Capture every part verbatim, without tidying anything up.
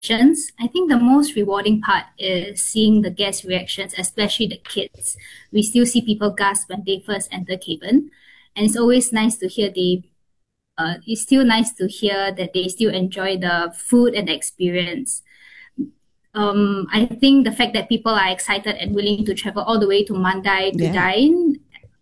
celebrations, I think the most rewarding part is seeing the guest reactions, especially the kids. We still see people gasp when they first enter Caven, and it's always nice to hear they uh, it's still nice to hear that they still enjoy the food and the experience. Um, I think the fact that people are excited and willing to travel all the way to Mandai to Yeah. dine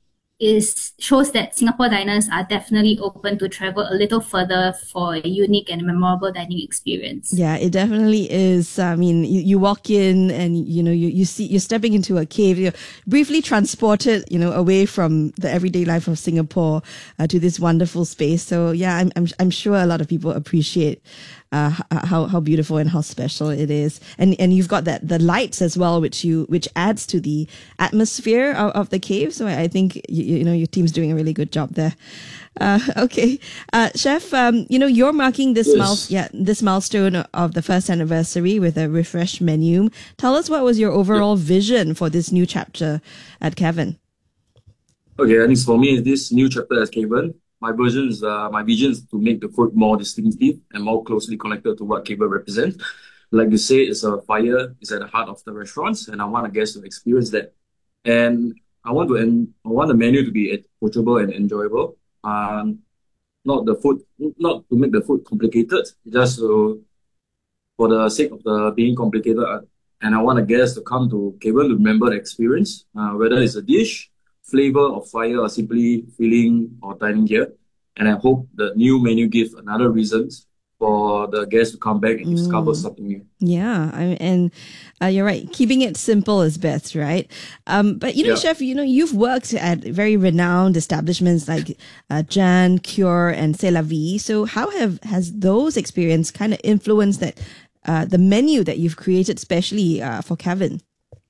is shows that Singapore diners are definitely open to travel a little further for a unique and memorable dining experience. Yeah, it definitely is. I mean, you, you walk in and, you know, you, you see, you're stepping into a cave, you're briefly transported, you know, away from the everyday life of Singapore uh, to this wonderful space. So yeah, I'm, I'm, I'm sure a lot of people appreciate uh, how, how beautiful and how special it is. And, and you've got that, the lights as well, which you, which adds to the atmosphere of, of the cave. So I think, you, you know, your team's doing a really good job there. Uh, okay, uh, Chef. Um, you know, you're marking this mile, Yes. yeah, this milestone of the first anniversary with a refreshed menu. Tell us, what was your Yep. overall vision for this new chapter at Kevin? Okay, I think for me, this new chapter as Cable, my version is uh, my vision is to make the food more distinctive and more closely connected to what Cable represents. Like you say, it's a fire is at the heart of the restaurants, and I want a guest to experience that. And I want to en- I want the menu to be approachable and enjoyable. Um, not the food, not to make the food complicated, just to for the sake of the being complicated. uh, And I want a guest to come to Cable to remember the experience, uh, whether it's a dish, flavor of fire, or simply feeling or dining here. And I hope the new menu gives another reasons for the guests to come back and discover Mm, something new. yeah, I, and uh, you're right. Keeping it simple is best, right? Um, but you know, Yeah. Chef, you know, you've worked at very renowned establishments like uh, Jan, Cure, and C'est La Vie. So how have has those experience kind of influenced that uh, the menu that you've created, especially uh, for Kevin?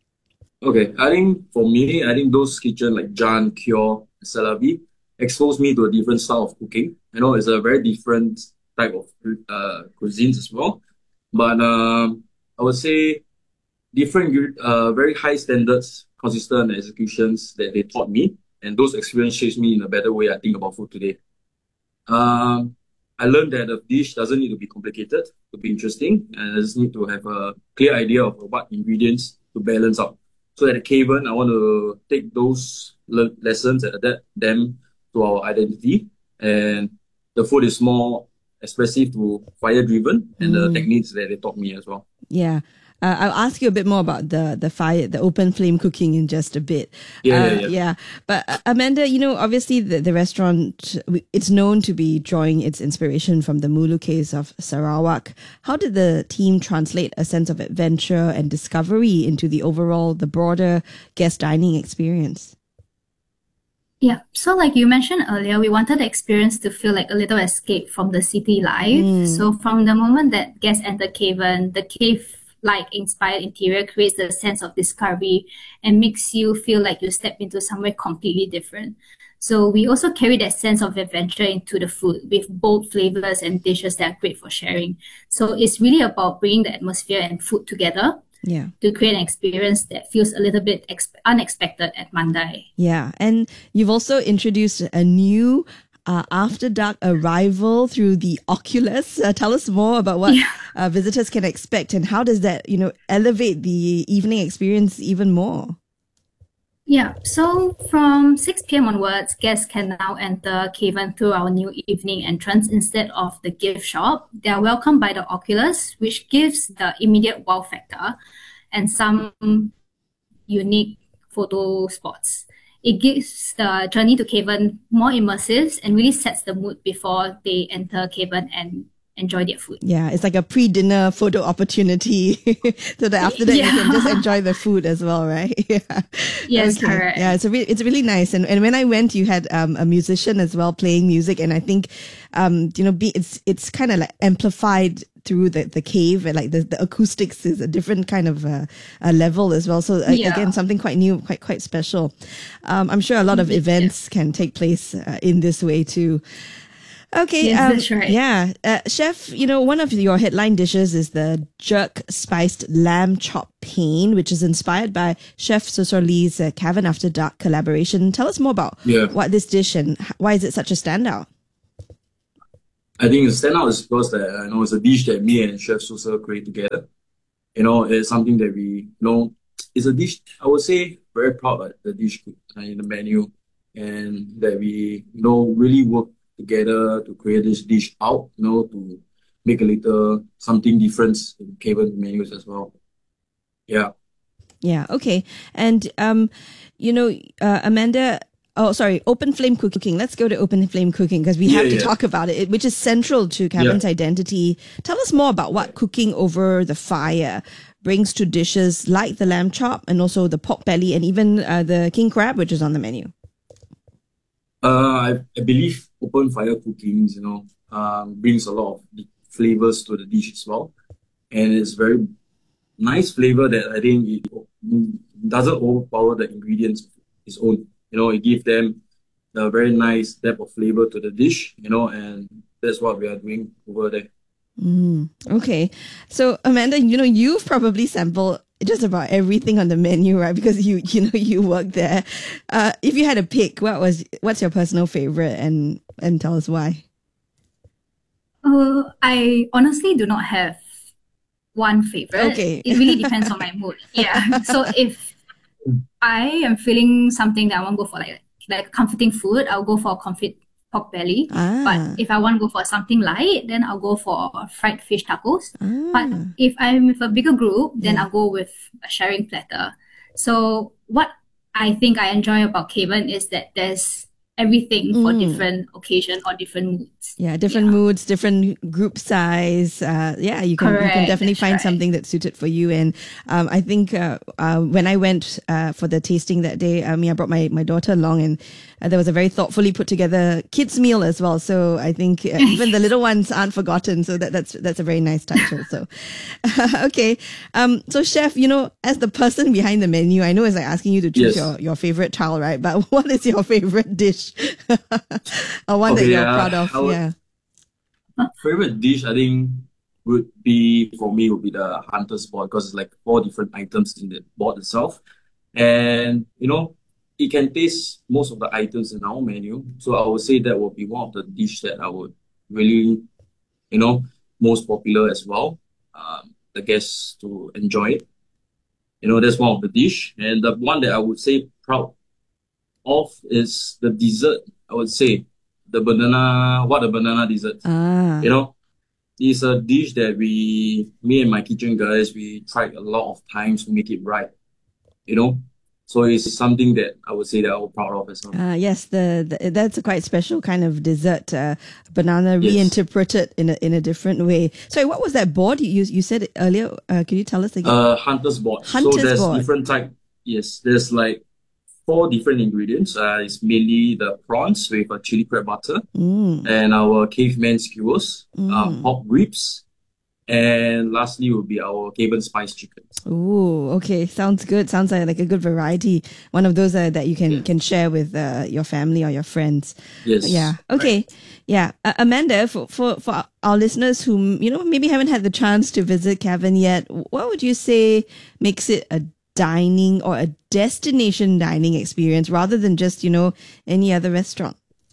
Okay, I think for me, I think those kitchen like Jan, Kyo, Salabi exposed me to a different style of cooking. You know, it's a very different type of uh, cuisines as well. But um, I would say different, uh, very high standards, consistent executions that they taught me, and those experiences shapes me in a better way I think about food today. Um, I learned that a dish doesn't need to be complicated to be interesting, and I just need to have a clear idea of what ingredients to balance out. So at Caven, I want to take those le- lessons and adapt them to our identity, and the food is more expressive to fire driven and the Mm. techniques that they taught me as well. Yeah. Uh, I'll ask you a bit more about the the fire, the open flame cooking in just a bit. Yeah, yeah, Uh, yeah. yeah, but uh, Amanda, you know, obviously the, the restaurant, it's known to be drawing its inspiration from the Mulu caves of Sarawak. How did the team translate a sense of adventure and discovery into the overall, the broader guest dining experience? Yeah, so like you mentioned earlier, we wanted the experience to feel like a little escape from the city life. Mm, So from the moment that guests enter Caven, the cave-like inspired interior creates a sense of discovery and makes you feel like you step into somewhere completely different. So we also carry that sense of adventure into the food with bold flavors and dishes that are great for sharing. So it's really about bringing the atmosphere and food together yeah. to create an experience that feels a little bit ex- unexpected at Mandai. Yeah, and you've also introduced a new uh, after dark arrival through the Oculus. Uh, tell us more about what Yeah. uh, visitors can expect, and how does that, you know, elevate the evening experience even more? Yeah, so from six p m onwards, guests can now enter Caven through our new evening entrance instead of the gift shop. They are welcomed by the Oculus, which gives the immediate wow factor and some unique photo spots. It gives the journey to Caven more immersive and really sets the mood before they enter Caven and enjoy their food. Yeah, it's like a pre-dinner photo opportunity, so that after that you can just Yeah. enjoy the food as well, right? Yeah. Yes, Okay. correct. Yeah, it's a re- it's really nice. And and when I went, you had um, a musician as well playing music, and I think, um, you know, be it's it's kind of like amplified through the, the cave, and like the, the acoustics is a different kind of uh, a level as well. So uh, Yeah. again, something quite new, quite quite special. Um, I'm sure a lot of events can take place uh, in this way too. Okay, Yes, um, that's right. yeah. Uh, Chef, you know, one of your headline dishes is the jerk spiced lamb chop pain, which is inspired by Chef Susor Lee's uh, Cavern After Dark collaboration. Tell us more about Yeah. what this dish and h- why is it such a standout? I think the standout is because that uh, you know it's a dish that me and Chef Susa create together. You know, it's something that we you know it's a dish I would say very proud of the dish uh, in the menu, and that we you know really work together to create this dish out. You know, to make a little something different in Caven menus as well. Yeah. Yeah, okay. And, um, you know, uh, Amanda, oh, sorry, open flame cooking. Let's go to open flame cooking because we Yeah, have to yeah. talk about it, which is central to Cavan's Yeah. identity. Tell us more about what cooking over the fire brings to dishes like the lamb chop and also the pork belly and even uh, the king crab, which is on the menu. Uh, I, I believe open fire cooking, you know, um, brings a lot of the flavors to the dish as well. And it's very nice flavor that I think it doesn't overpower the ingredients of its own. You know, it gives them a very nice depth of flavor to the dish, you know, and that's what we are doing over there. Mm, okay. So Amanda, you know, you've probably sampled just about everything on the menu, right? Because you, you know, you work there. Uh, if you had a pick, what was, what's your personal favorite and, and tell us why? Uh, I honestly do not have one favorite. Okay. It really depends on my mood. Yeah. So if I am feeling something that I want to go for like like comforting food, I'll go for comfort pork belly. But Ah, if I want to go for something light, then I'll go for fried fish tacos. But ah, if I'm with a bigger group, then yeah. I'll go with a sharing platter. So what I think I enjoy about Caven is that there's everything for Mm. different occasion or different moods. Yeah, different Yeah. moods, different group size. Uh, yeah, you can you can Correct. definitely That's find right. something that's suited for you. And um, I think uh, uh, when I went uh, for the tasting that day, I mean, I brought my, my daughter along, and uh, there was a very thoughtfully put together kids meal as well. So I think uh, even the little ones aren't forgotten. So that, that's that's a very nice touch also. Okay, um, so chef, you know, as the person behind the menu, I know it's like asking you to choose Yes. your, your favorite child, right? But what is your favorite dish? Or one that Okay, you're uh, proud of? I would, Yeah. favorite dish I think would be for me would be the hunter's board because it's like four different items in the board itself. And you know, it can taste most of the items in our menu. So I would say that would be one of the dish that I would really, you know, most popular as well. Um, the guests to enjoy it. You know, that's one of the dish. And the one that I would say proud of is the dessert. I would say the banana, what a banana dessert. Ah, You know, it's a dish that we, me and my kitchen guys, we tried a lot of times to make it right. You know, so it's something that I would say that I'm proud of as well. uh, yes, the, the that's a quite special kind of dessert. Uh, banana Yes. reinterpreted in a in a different way. Sorry, what was that board you you said it earlier? Uh, can you tell us again? Uh, hunter's board. So Hunter's there's board. different type. Yes, there's like four different ingredients. Uh, it's mainly the prawns with a chili crab butter Mm, and our caveman skewers, uh, mm. pork ribs, and lastly will be our Caven spice chicken. Ooh, okay, sounds good. Sounds like, like a good variety. One of those uh, that you can Yeah. can share with uh, your family or your friends. Yes. Yeah. Right. Okay. Yeah. Uh, Amanda, for, for, for our listeners who, you know, maybe haven't had the chance to visit Cavan yet, what would you say makes it a dining or a destination dining experience rather than just, you know, any other restaurant?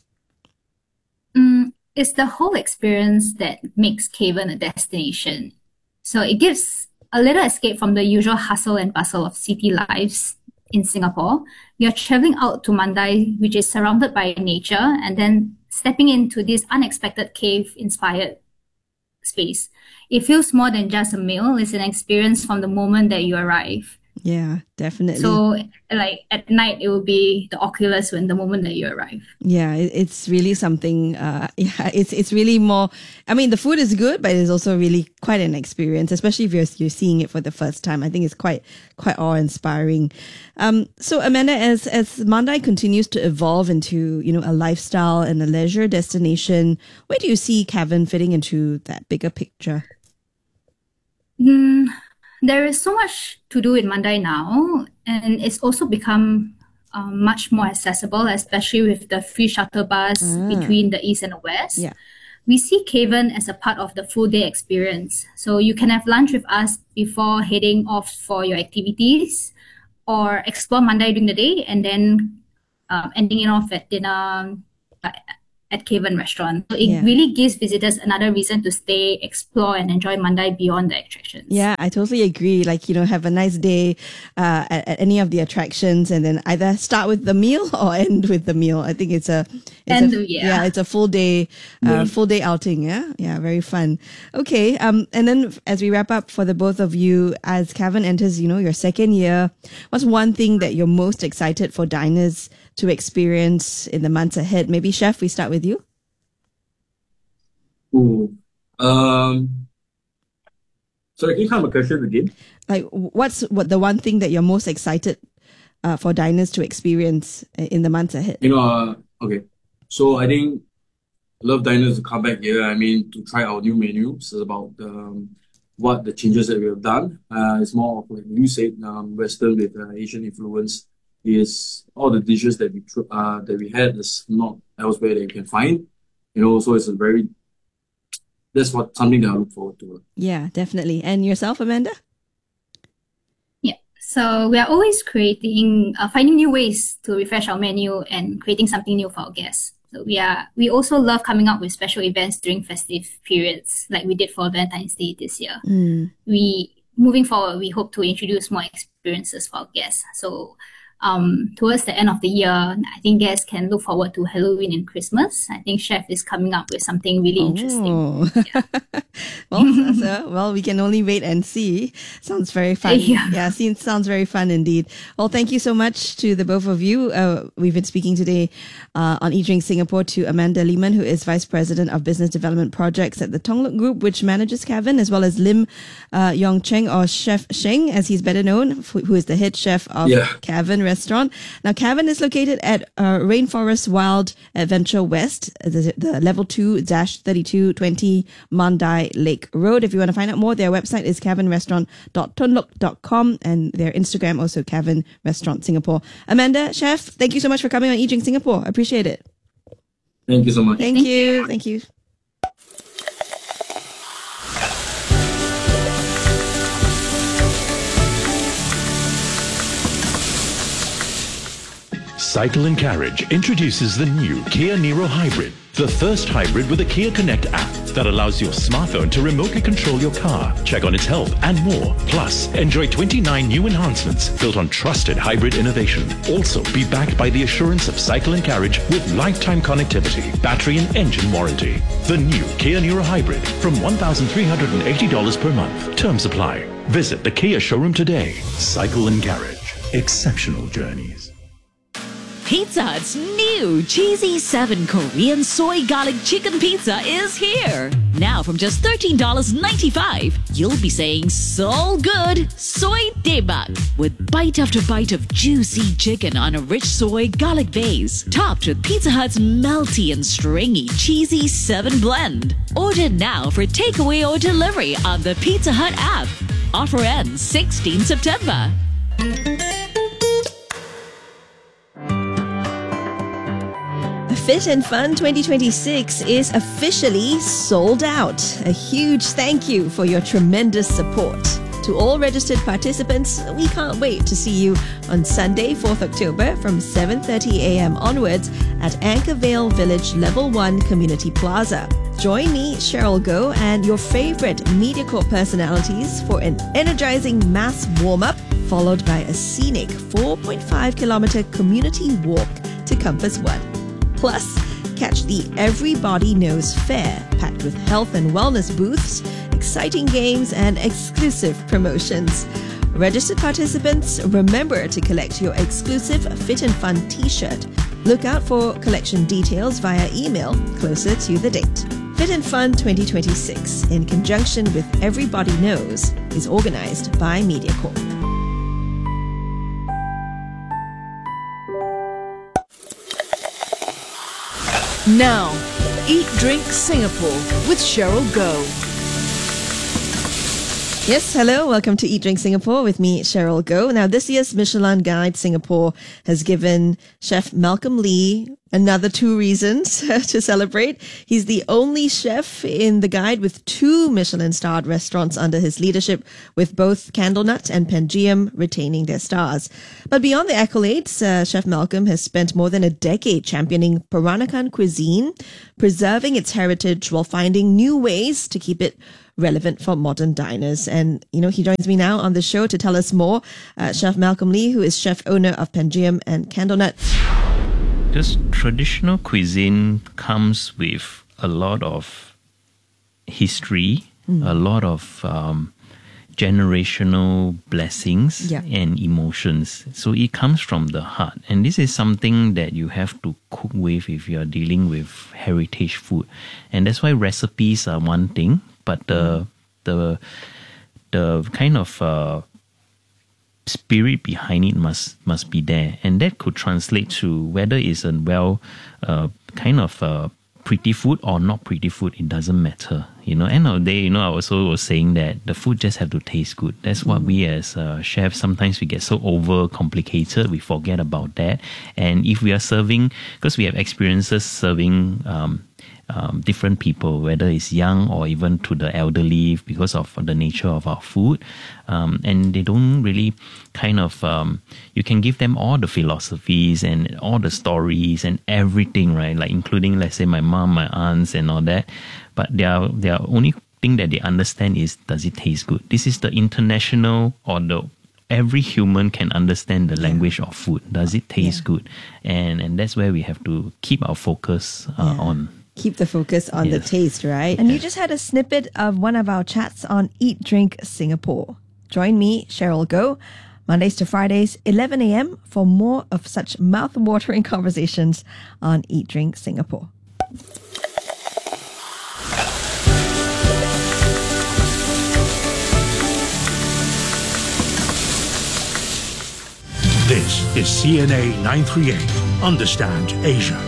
Mm, it's the whole experience that makes Caven a destination. So it gives a little escape from the usual hustle and bustle of city lives in Singapore. You're traveling out to Mandai, which is surrounded by nature, and then stepping into this unexpected cave-inspired space. It feels more than just a meal, it's an experience from the moment that you arrive. Yeah, definitely. So, like at night, it will be the Oculus when the moment that you arrive. Yeah, it, it's really something. Uh, yeah, it's it's really more. I mean, the food is good, but it's also really quite an experience, especially if you're you're seeing it for the first time. I think it's quite quite awe inspiring. Um, so Amanda, as as Mandai continues to evolve into you know a lifestyle and a leisure destination, where do you see Cavan fitting into that bigger picture? Mm, there is so much to do in Mandai now, and it's also become um, much more accessible, especially with the free shuttle bus Ah, between the east and the west. yeah. We see Caven as a part of the full day experience. So you can have lunch with us before heading off for your activities, or explore Mandai during the day and then um, ending it off at dinner uh, at Caven Restaurant. So it Yeah. really gives visitors another reason to stay, explore, and enjoy Mandai beyond the attractions. Yeah, I totally agree. Like, you know, have a nice day uh, at, at any of the attractions, and then either start with the meal or end with the meal. I think it's a, it's End a the- yeah. it's a full day, uh, Yeah. full day outing. Yeah, yeah, very fun. Okay, um, and then as we wrap up for the both of you, as Cavan enters, you know, your second year, what's one thing that you're most excited for diners to experience in the months ahead? Maybe Chef, we start with you. Ooh. Um, sorry, can you come a question again? Like, what's what the one thing that you're most excited uh, for diners to experience in the months ahead? You know, uh, okay. So I think a lot of diners to come back here. I mean, to try our new menu. It's about um, what the changes that we have done. Uh, it's more of like you said, um, Western with uh, Asian influence. Is all the dishes that we tr- uh that we had is not elsewhere that you can find. You know, so it's a very that's what something that I look forward to. Yeah, definitely. And yourself, Amanda? Yeah. So we are always creating, uh, finding new ways to refresh our menu and creating something new for our guests. So we are, we also love coming up with special events during festive periods, like we did for Valentine's Day this year. Mm. We, moving forward, we hope to introduce more experiences for our guests. So um, towards the end of the year, I think guests can look forward to Halloween and Christmas. I think Chef is coming up with something really interesting. Oh. well, so, well, we can only wait and see. Sounds very fun. Yeah. Yeah, seems, sounds very fun indeed. Well, thank you so much to the both of you. Uh, we've been speaking today uh, on eDrink Singapore to Amanda Lehman, who is Vice President of Business Development Projects at the Tongluk Group, which manages Cavan, as well as Lim uh, Yong Cheng, or Chef Sheng, as he's better known, who is the head chef of Yeah. Cavan Restaurant. Now, Cavan is located at uh, Rainforest Wild Adventure West, the, the level two thirty-two twenty Mandai Lake Road. If you want to find out more, their website is cavan restaurant dot tonluk dot com, and their Instagram also Cavan Restaurant Singapore. Amanda, Chef, thank you so much for coming on eDrink Singapore. I appreciate it. Thank you so much. Thank, Thank you. you. Thank you. Cycle and Carriage introduces the new Kia Niro Hybrid, the first hybrid with a Kia Connect app that allows your smartphone to remotely control your car, check on its health, and more. Plus, enjoy twenty-nine new enhancements built on trusted hybrid innovation. Also, be backed by the assurance of Cycle and Carriage with lifetime connectivity, battery and engine warranty. The new Kia Niro Hybrid from one thousand three hundred eighty dollars per month. Terms apply. Visit the Kia showroom today. Cycle and Carriage. Exceptional journeys. Pizza Hut's new Cheesy seven Korean Soy Garlic Chicken Pizza is here. Now from just thirteen dollars and ninety-five cents, you'll be saying so good soy daebak with bite after bite of juicy chicken on a rich soy garlic base, topped with Pizza Hut's melty and stringy Cheesy seven blend. Order now for takeaway or delivery on the Pizza Hut app. Offer ends sixteenth September. Fit and Fun twenty twenty-six is officially sold out. A huge thank you for your tremendous support. To all registered participants, we can't wait to see you on Sunday, fourth October from seven thirty a.m. onwards at Anchorvale Village Level one Community Plaza. Join me, Cheryl Goh, and your favorite MediaCorp personalities for an energizing mass warm-up, followed by a scenic four point five kilometer community walk to Compass One. Plus, catch the Everybody Knows Fair, packed with health and wellness booths, exciting games, and exclusive promotions. Registered participants, remember to collect your exclusive Fit and Fun t-shirt. Look out for collection details via email closer to the date. Fit and Fun twenty twenty-six, in conjunction with Everybody Knows, is organized by MediaCorp. Now, Eat Drink Singapore with Cheryl Goh. Yes, hello. Welcome to Eat Drink Singapore with me, Cheryl Goh. Now, this year's Michelin Guide Singapore has given Chef Malcolm Lee another two reasons to celebrate. He's the only chef in the guide with two Michelin-starred restaurants under his leadership, with both Candlenut and Pangeum retaining their stars. But beyond the accolades, uh, Chef Malcolm has spent more than a decade championing Peranakan cuisine, preserving its heritage while finding new ways to keep it relevant for modern diners. And, you know, he joins me now on the show to tell us more. Uh, Chef Malcolm Lee, who is chef owner of Pangeum and Candlenut. Because traditional cuisine comes with a lot of history, mm. a lot of um, generational blessings yeah. and emotions. So it comes from the heart. And this is something that you have to cook with if you're dealing with heritage food. And that's why recipes are one thing, but the the the kind of uh, spirit behind it must must be there, and that could translate to whether it's a well uh, kind of uh, pretty food or not pretty food. It doesn't matter, you know. End of the day, you know, I also was saying that the food just have to taste good. That's what we as uh, chefs, sometimes we get so over complicated, we forget about that. And if we are serving, because we have experiences serving um, Um, different people, whether it's young or even to the elderly, because of the nature of our food. Um, and they don't really kind of, um, you can give them all the philosophies and all the stories and everything, right? Like including, let's say, my mom, my aunts and all that. But their, their only thing that they understand is, does it taste good? This is the international, or the every human can understand the language yeah. of food. Does it taste yeah. good? And, and that's where we have to keep our focus uh, yeah. on. Keep the focus on yes. the taste, right? And you just had a snippet of one of our chats on Eat Drink Singapore. Join me, Cheryl Goh, Mondays to Fridays, eleven a.m. for more of such mouth-watering conversations on Eat Drink Singapore. This is C N A nine thirty-eight. Understand Asia.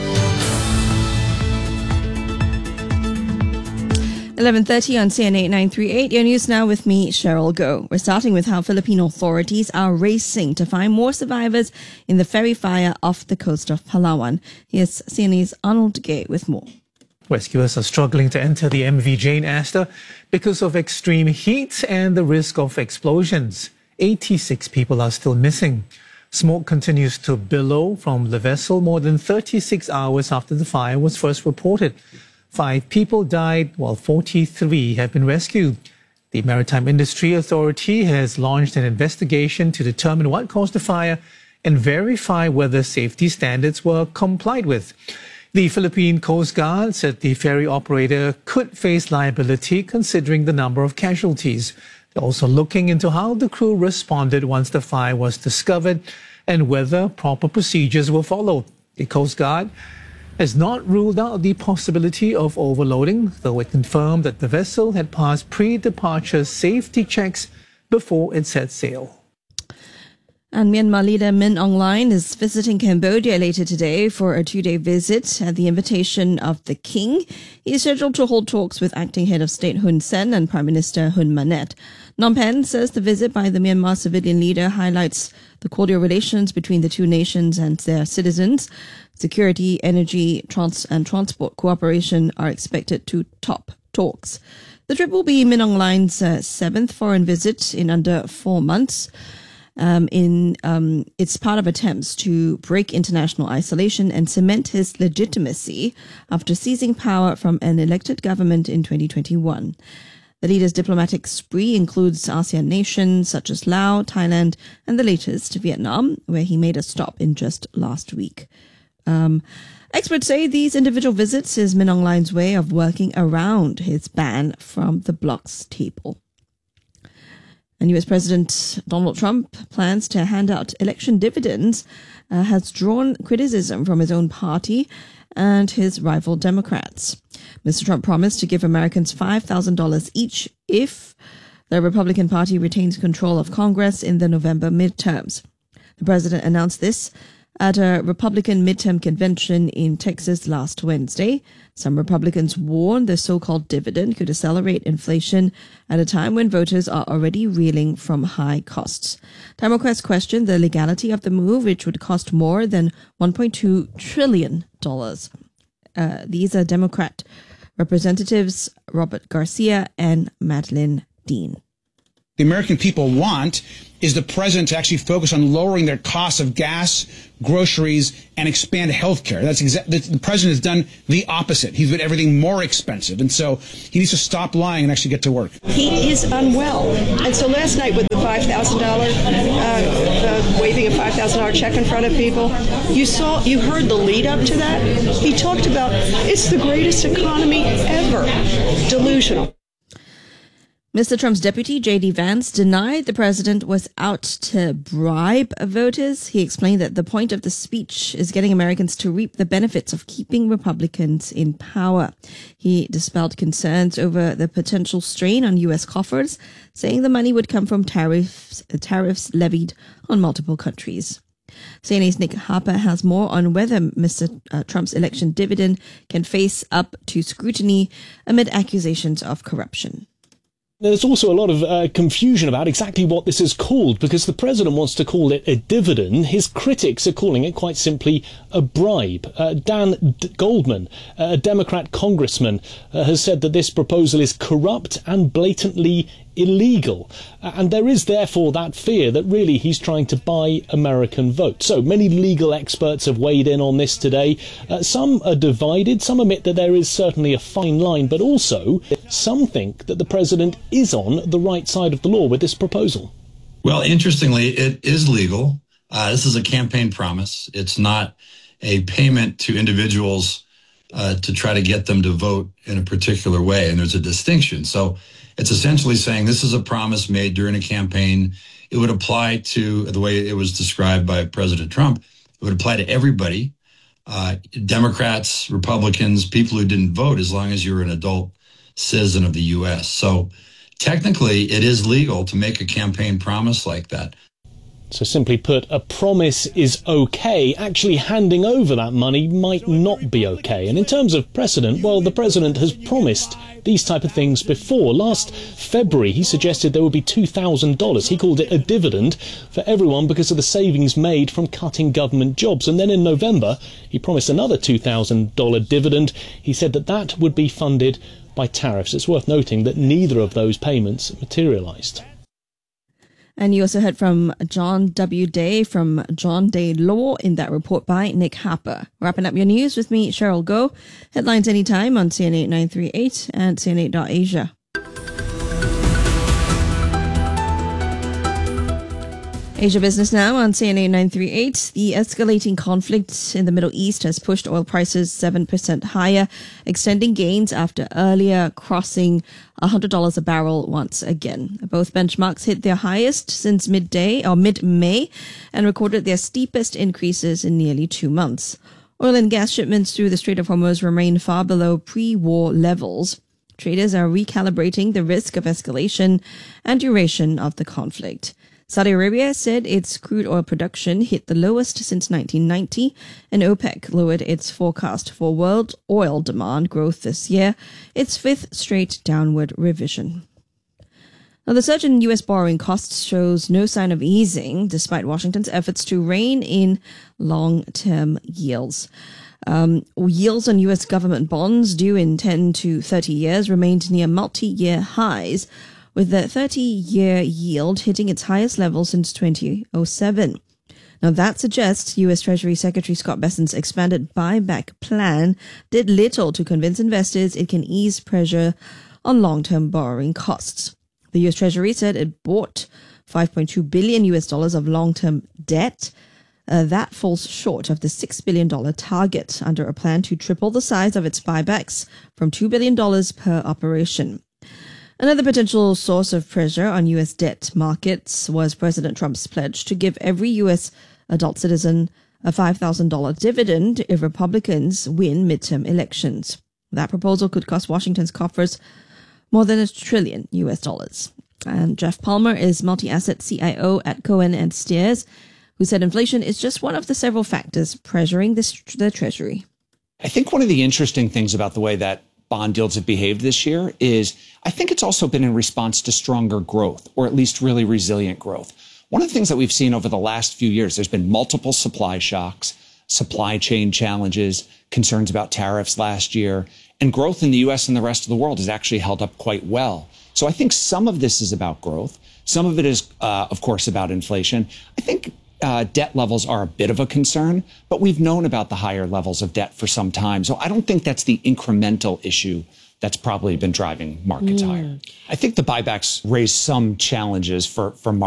eleven thirty on C N A nine thirty-eight. Your news now with me, Cheryl Goh. We're starting with how Philippine authorities are racing to find more survivors in the ferry fire off the coast of Palawan. Here's C N A's Arnold Gay with more. Rescuers are struggling to enter the M V Jane Astor because of extreme heat and the risk of explosions. eighty-six people are still missing. Smoke continues to billow from the vessel more than thirty-six hours after the fire was first reported. Five people died while forty-three have been rescued. The Maritime Industry Authority has launched an investigation to determine what caused the fire and verify whether safety standards were complied with. The Philippine Coast Guard said the ferry operator could face liability considering the number of casualties. They're also looking into how the crew responded once the fire was discovered and whether proper procedures were followed. The Coast Guard has not ruled out the possibility of overloading, though it confirmed that the vessel had passed pre-departure safety checks before it set sail. And Myanmar leader Min Aung Hlaing is visiting Cambodia later today for a two-day visit at the invitation of the King. He is scheduled to hold talks with acting head of state Hun Sen and Prime Minister Hun Manet. Phnom Penh says the visit by the Myanmar civilian leader highlights the cordial relations between the two nations and their citizens. Security, energy, trans- and transport cooperation are expected to top talks. The trip will be Min Aung Hlaing's uh, seventh foreign visit in under four months. Um, in um, it's part of attempts to break international isolation and cement his legitimacy after seizing power from an elected government in twenty twenty-one. The leader's diplomatic spree includes ASEAN nations such as Laos, Thailand, and the latest, Vietnam, where he made a stop in just last week. Um, experts say these individual visits is Min Aung Hlaing's way of working around his ban from the bloc's table. And U S President Donald Trump plans to hand out election dividends, uh, has drawn criticism from his own party and his rival Democrats. Mister Trump promised to give Americans five thousand dollars each if the Republican Party retains control of Congress in the November midterms. The president announced this At a Republican midterm convention in Texas last Wednesday, some Republicans warned the so-called dividend could accelerate inflation at a time when voters are already reeling from high costs. Democrats questioned the legality of the move, which would cost more than one point two trillion dollars. Uh, these are Democrat Representatives Robert Garcia and Madeleine Dean. The American people want is the president to actually focus on lowering their costs of gas, groceries, and expand health care. That's exa- the, the president has done the opposite. He's made everything more expensive. And so he needs to stop lying and actually get to work. He is unwell. And so last night with the five thousand dollars, uh, uh, waving a five thousand dollars check in front of people, you saw, you heard the lead up to that. He talked about it's the greatest economy ever. Delusional. Mister Trump's deputy, J D Vance, denied the president was out to bribe voters. He explained that the point of the speech is getting Americans to reap the benefits of keeping Republicans in power. He dispelled concerns over the potential strain on U S coffers, saying the money would come from tariffs, tariffs levied on multiple countries. C N A's Nick Harper has more on whether Mister Uh, Trump's election dividend can face up to scrutiny amid accusations of corruption. There's also a lot of uh, confusion about exactly what this is called, because the president wants to call it a dividend. His critics are calling it quite simply a bribe. Uh, Dan D- Goldman, uh, a Democrat congressman, uh, has said that this proposal is corrupt and blatantly illegal. Uh, and there is therefore that fear that really he's trying to buy American votes. So many legal experts have weighed in on this today. Uh, some are divided. Some admit that there is certainly a fine line, but also some think that the president is on the right side of the law with this proposal. Well, interestingly, it is legal. Uh, this is a campaign promise. It's not a payment to individuals uh, to try to get them to vote in a particular way. And there's a distinction. So it's essentially saying this is a promise made during a campaign. It would apply to the way it was described by President Trump. It would apply to everybody, uh, Democrats, Republicans, people who didn't vote, as long as you're an adult citizen of the U S. So technically, it is legal to make a campaign promise like that. So simply put, a promise is okay. Actually handing over that money might not be okay. And in terms of precedent, well, the president has promised these type of things before. Last February, he suggested there would be two thousand dollars. He called it a dividend for everyone because of the savings made from cutting government jobs. And then in November, he promised another two thousand dollars dividend. He said that that would be funded by tariffs. It's worth noting that neither of those payments materialized. And you also heard from John W. Day from John Day Law in that report by Nick Harper. Wrapping up your news with me, Cheryl Goh. Headlines anytime on C N A nine three eight and C N eight dot asia. Asia Business Now on C N A nine three eight. The escalating conflict in the Middle East has pushed oil prices seven percent higher, extending gains after earlier crossing one hundred dollars a barrel once again. Both benchmarks hit their highest since midday or mid-May and recorded their steepest increases in nearly two months. Oil and gas shipments through the Strait of Hormuz remain far below pre-war levels. Traders are recalibrating the risk of escalation and duration of the conflict. Saudi Arabia said its crude oil production hit the lowest since nineteen ninety, and OPEC lowered its forecast for world oil demand growth this year, its fifth straight downward revision. Now, the surge in U S borrowing costs shows no sign of easing, despite Washington's efforts to rein in long-term yields. Um, yields on U S government bonds due in ten to thirty years remained near multi-year highs, with the thirty-year yield hitting its highest level since twenty oh seven. Now, that suggests U S Treasury Secretary Scott Bessent's expanded buyback plan did little to convince investors it can ease pressure on long-term borrowing costs. The U S Treasury said it bought five point two billion U S dollars of long-term debt. Uh, that falls short of the six billion dollars target under a plan to triple the size of its buybacks from two billion dollars per operation. Another potential source of pressure on U S debt markets was President Trump's pledge to give every U S adult citizen a five thousand dollars dividend if Republicans win midterm elections. That proposal could cost Washington's coffers more than a trillion U S dollars. And Jeff Palmer is multi-asset C I O at Cohen and Steers. who said inflation is just one of the several factors pressuring this, the Treasury. I think one of the interesting things about the way that bond yields have behaved this year is I think it's also been in response to stronger growth, or at least really resilient growth. One of the things that we've seen over the last few years, there's been multiple supply shocks, supply chain challenges, concerns about tariffs last year, and growth in the U S and the rest of the world has actually held up quite well. So I think some of this is about growth. Some of it is, uh, of course, about inflation. I think uh, debt levels are a bit of a concern, but we've known about the higher levels of debt for some time. So I don't think that's the incremental issue that's probably been driving markets mm. higher. I think the buybacks raise some challenges for, for markets.